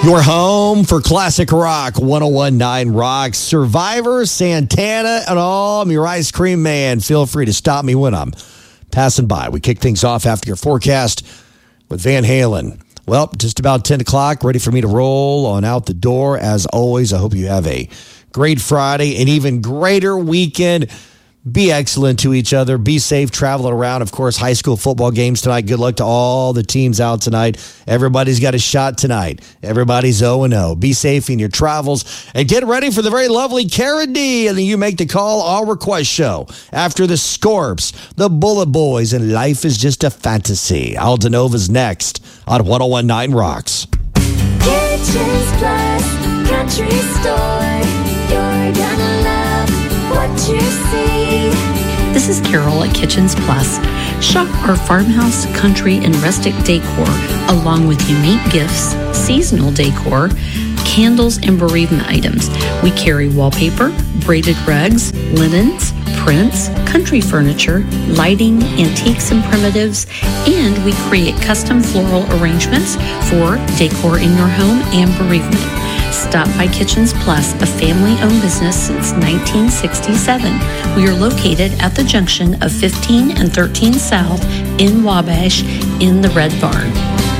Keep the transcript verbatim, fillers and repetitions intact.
Your home for classic rock, one oh one point nine Rock, Survivor, Santana, and all. I'm your ice cream man. Feel free to stop me when I'm passing by. We kick things off after your forecast with Van Halen. Well, just about ten o'clock, ready for me to roll on out the door. As always, I hope you have a great Friday, an even greater weekend. Be excellent to each other. Be safe traveling around. Of course, high school football games tonight. Good luck to all the teams out tonight. Everybody's got a shot tonight. Everybody's oh and oh. Be safe in your travels. And get ready for the very lovely Karen D. And the You Make the Call, All Request show. After the Scorps, the Bullet Boys, and Life is Just a Fantasy. Alta Nova's next on one oh one point nine Rocks. Kitchens Plus Country Store. You're gonna love what you see. This is Carol at Kitchens Plus. Shop our farmhouse, country, and rustic decor, along with unique gifts, seasonal decor, candles, and bereavement items. We carry wallpaper, braided rugs, linens, prints, country furniture, lighting, antiques and primitives, and we create custom floral arrangements for decor in your home and bereavement. Stop by Kitchens Plus, a family-owned business since nineteen sixty-seven. We are located at the junction of fifteen and thirteen South in Wabash in the Red Barn.